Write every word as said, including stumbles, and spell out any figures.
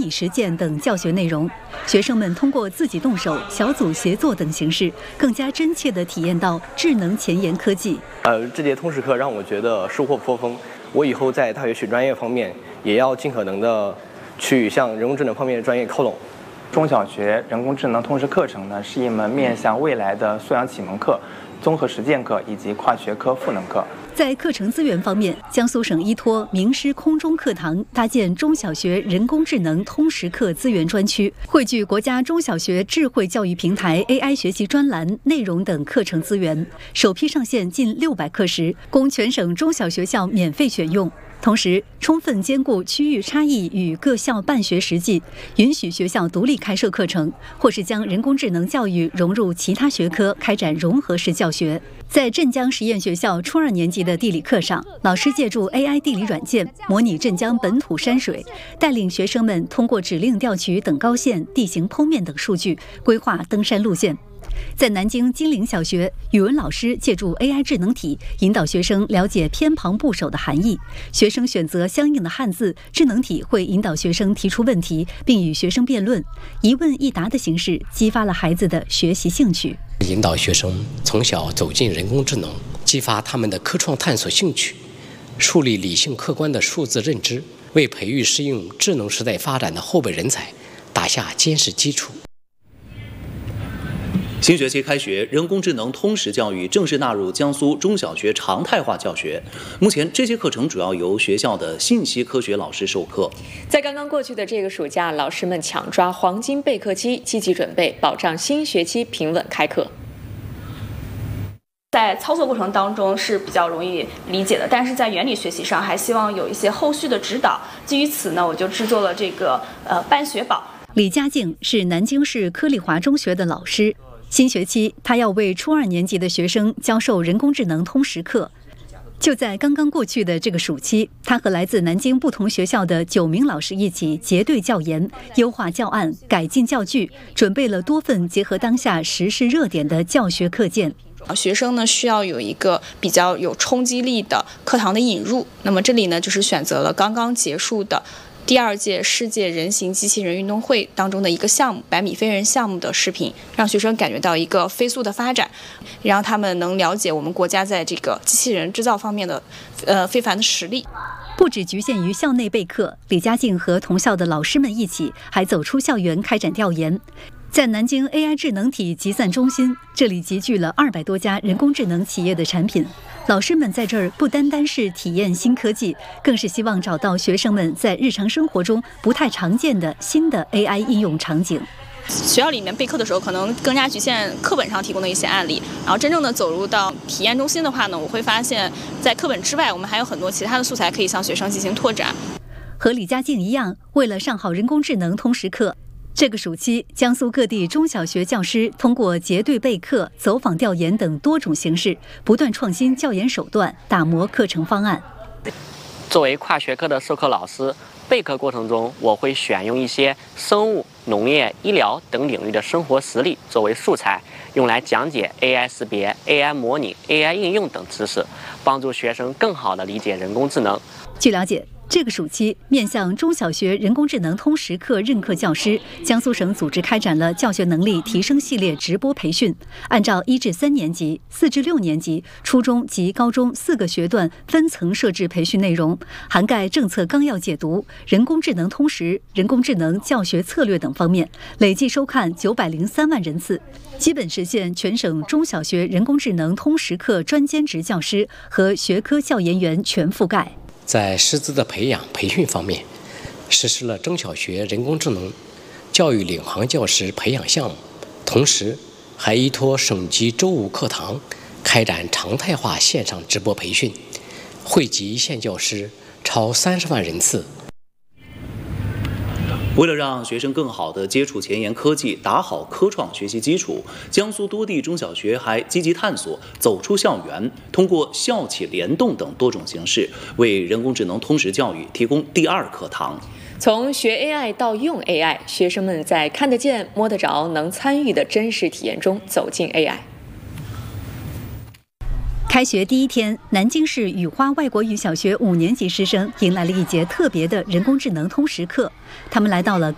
理实践等教学内容。学生们通过自己动手、小组协作等形式，更加真切地体验到智能前沿科技。 呃，这节通识课让我觉得收获颇丰。我以后在大学选专业方面，也要尽可能的去向人工智能方面的专业靠拢。 中小学人工智能通识课程呢，是一门面向未来的素养启蒙课、综合实践课以及跨学科赋能课。 在课程资源方面，江苏省依托名师空中课堂搭建中小学人工智能通识课资源专区，汇聚国家中小学智慧教育平台 A I 学习专栏、内容等课程资源，首批上线近六百课时，供全省中小学校免费选用。同时，充分兼顾区域差异与各校办学实际，允许学校独立开设课程，或是将人工智能教育融入其他学科，开展融合式教学。在镇江实验学校初二年级的地理课上，老师借助 A I 地理软件模拟镇江本土山水，带领学生们通过指令调取等高线、地形剖面等数据，规划登山路线。在南京金陵小学，语文老师借助 A I 智能体引导学生了解偏旁部首的含义，学生选择相应的汉字，智能体会引导学生提出问题，并与学生辩论，一问一答的形式激发了孩子的学习兴趣。 引导学生从小走进人工智能，激发他们的科创探索兴趣，树立理性客观的数字认知，为培育适应智能时代发展的后备人才打下坚实基础。 新学期开学，人工智能通识教育正式纳入江苏中小学常态化教学。目前，这些课程主要由学校的信息科学老师授课。 在刚刚过去的这个暑假，老师们抢抓黄金备课期，积极准备，保障新学期平稳开课。 在操作过程当中是比较容易理解的，但是在原理学习上还希望有一些后续的指导。基于此呢，我就制作了这个呃班学宝。 李佳静是南京市科丽华中学的老师。新学期，他要为初二年级的学生教授人工智能通识课。就在刚刚过去的这个暑期，他和来自南京不同学校的九名老师一起结对教研，优化教案，改进教具，准备了多份结合当下时事热点的教学课件。 学生呢需要有一个比较有冲击力的课堂的引入，那么这里呢就是选择了刚刚结束的第二届世界人形机器人运动会当中的一个项目百米飞人项目的视频，让学生感觉到一个飞速的发展，让他们能了解我们国家在这个机器人制造方面的呃非凡的实力。 不只局限于校内备课，李佳静和同校的老师们一起还走出校园开展调研。在南京 A I 智能体集散中心，这里集聚了二百多家人工智能企业的产品。老师们在这儿不单单是体验新科技，更是希望找到学生们在日常生活中不太常见的新的 A I 应用场景。 学校里面备课的时候，可能更加局限课本上提供的一些案例，然后真正的走入到体验中心的话呢，我会发现，在课本之外，我们还有很多其他的素材可以向学生进行拓展。 和李佳静一样，为了上好人工智能通识课，这个暑期，江苏各地中小学教师通过结对备课、走访调研等多种形式，不断创新教研手段，打磨课程方案。 作为跨学科的授课老师，备课过程中，我会选用一些生物、农业、医疗等领域的生活实例作为素材，用来讲解 A I 识别、A I 模拟、A I 应用等知识，帮助学生更好地理解人工智能。 据了解，这个暑期，面向中小学人工智能通识课任课教师，江苏省组织开展了教学能力提升系列直播培训，按照一至三年级、四至六年级、初中及高中四个学段分层设置培训内容，涵盖政策纲要解读、人工智能通识、人工智能教学策略等方面，累计收看九百零三万人次，基本实现全省中小学人工智能通识课专兼职教师和学科教研员全覆盖。 在师资的培养培训方面，实施了中小学人工智能教育领航教师培养项目，同时还依托省级周五课堂开展常态化线上直播培训，惠及一线教师超三十万人次。 为了让学生更好地接触前沿科技，打好科创学习基础，江苏多地中小学还积极探索走出校园，通过校企联动等多种形式，为人工智能通识教育提供第二课堂。 从学 A I 到用 A I， 学生们在看得见、摸得着、能参与的真实体验中走进 A I。 开学第一天，南京市雨花外国语小学五年级师生迎来了一节特别的人工智能通识课。他们来到了